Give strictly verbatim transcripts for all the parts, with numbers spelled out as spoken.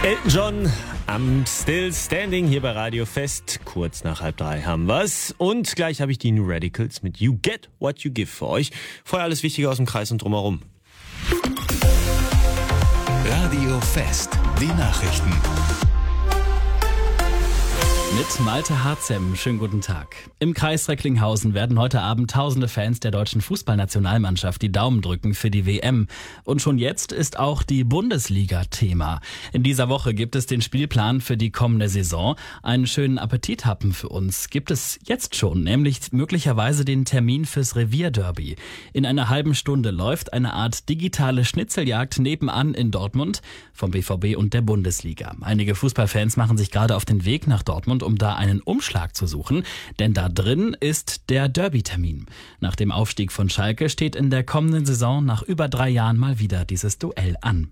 Elton John, I'm Still Standing hier bei Radio Fest. Kurz nach halb drei haben wir's. Und gleich habe ich die New Radicals mit You Get What You Give für euch. Vorher alles Wichtige aus dem Kreis und drumherum. Radio Fest, die Nachrichten. Mit Malte Harzem. Schönen guten Tag. Im Kreis Recklinghausen werden heute Abend tausende Fans der deutschen Fußballnationalmannschaft die Daumen drücken für die W M. Und schon jetzt ist auch die Bundesliga Thema. In dieser Woche gibt es den Spielplan für die kommende Saison. Einen schönen Appetithappen für uns gibt es jetzt schon, nämlich möglicherweise den Termin fürs Revierderby. In einer halben Stunde läuft eine Art digitale Schnitzeljagd nebenan in Dortmund vom B V B und der Bundesliga. Einige Fußballfans machen sich gerade auf den Weg nach Dortmund, um da einen Umschlag zu suchen, denn da drin ist der Derby-Termin. Nach dem Aufstieg von Schalke steht in der kommenden Saison nach über drei Jahren mal wieder dieses Duell an.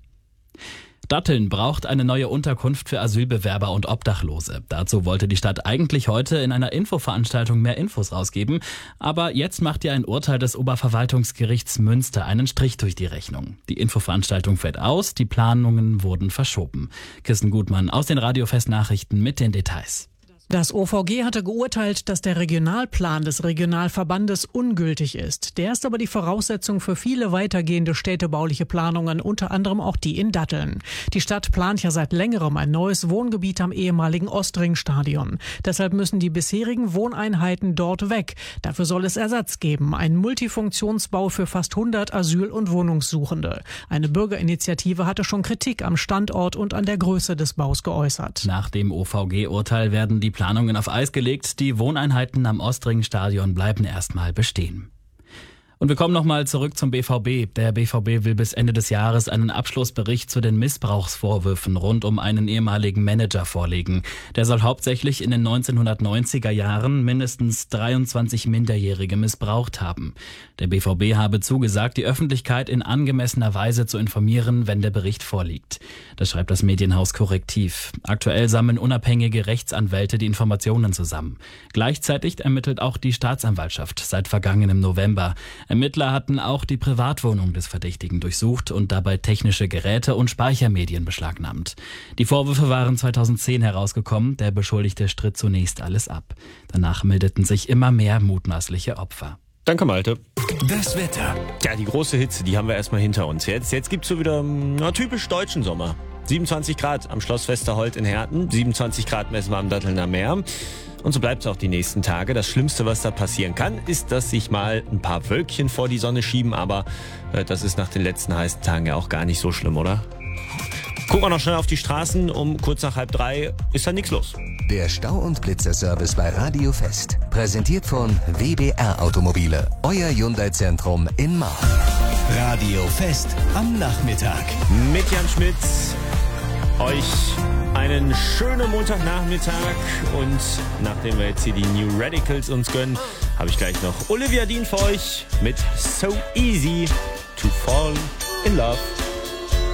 Datteln braucht eine neue Unterkunft für Asylbewerber und Obdachlose. Dazu wollte die Stadt eigentlich heute in einer Infoveranstaltung mehr Infos rausgeben. Aber jetzt macht ja ein Urteil des Oberverwaltungsgerichts Münster einen Strich durch die Rechnung. Die Infoveranstaltung fällt aus, die Planungen wurden verschoben. Kirsten Gutmann aus den Radio-Fest-Nachrichten mit den Details. Das O V G hatte geurteilt, dass der Regionalplan des Regionalverbandes ungültig ist. Der ist aber die Voraussetzung für viele weitergehende städtebauliche Planungen, unter anderem auch die in Datteln. Die Stadt plant ja seit längerem ein neues Wohngebiet am ehemaligen Ostring-Stadion. Deshalb müssen die bisherigen Wohneinheiten dort weg. Dafür soll es Ersatz geben, ein Multifunktionsbau für fast hundert Asyl- und Wohnungssuchende. Eine Bürgerinitiative hatte schon Kritik am Standort und an der Größe des Baus geäußert. Nach dem O V G-Urteil werden die Planungen auf Eis gelegt. Die Wohneinheiten am Ostring-Stadion bleiben erstmal bestehen. Und wir kommen nochmal zurück zum B V B. Der B V B will bis Ende des Jahres einen Abschlussbericht zu den Missbrauchsvorwürfen rund um einen ehemaligen Manager vorlegen. Der soll hauptsächlich in den neunzehnhundertneunziger Jahren mindestens dreiundzwanzig Minderjährige missbraucht haben. Der B V B habe zugesagt, die Öffentlichkeit in angemessener Weise zu informieren, wenn der Bericht vorliegt. Das schreibt das Medienhaus Korrektiv. Aktuell sammeln unabhängige Rechtsanwälte die Informationen zusammen. Gleichzeitig ermittelt auch die Staatsanwaltschaft seit vergangenem November. Ermittler hatten auch die Privatwohnung des Verdächtigen durchsucht und dabei technische Geräte und Speichermedien beschlagnahmt. Die Vorwürfe waren zweitausendzehn herausgekommen. Der Beschuldigte stritt zunächst alles ab. Danach meldeten sich immer mehr mutmaßliche Opfer. Danke, Malte. Das Wetter. Ja, die große Hitze, die haben wir erstmal hinter uns. Jetzt, jetzt gibt's so wieder na, typisch deutschen Sommer. siebenundzwanzig Grad am Schloss Westerholt in Herten, siebenundzwanzig Grad messen wir am Dattelner Meer. Und so bleibt es auch die nächsten Tage. Das Schlimmste, was da passieren kann, ist, dass sich mal ein paar Wölkchen vor die Sonne schieben. Aber äh, das ist nach den letzten heißen Tagen ja auch gar nicht so schlimm, oder? Gucken wir noch schnell auf die Straßen. Um kurz nach halb drei ist da nichts los. Der Stau- und Blitzerservice bei Radio Fest. Präsentiert von W B R Automobile. Euer Hyundai-Zentrum in Mark. Radio Fest am Nachmittag. Mit Jan Schmidt. Euch einen schönen Montagnachmittag und nachdem wir jetzt hier die New Radicals uns gönnen, habe ich gleich noch Olivia Dean für euch mit So Easy to Fall in Love.